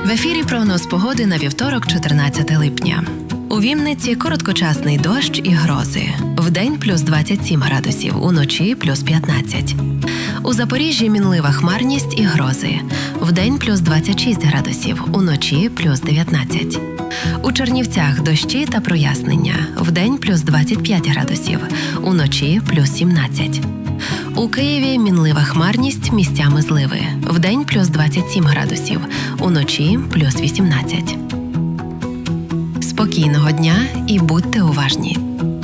В ефірі прогноз погоди на вівторок, 14 липня. У Вінниці короткочасний дощ і грози. Вдень плюс 27 градусів, уночі плюс 15. У Запоріжжі мінлива хмарність і грози. Вдень плюс 26 градусів, уночі плюс 19. У Чернівцях дощі та прояснення. Вдень плюс 25 градусів, уночі плюс 17. У Києві мінлива хмарність, місцями зливи. Вдень плюс 27 градусів, уночі плюс 18. Спокійного дня і будьте уважні!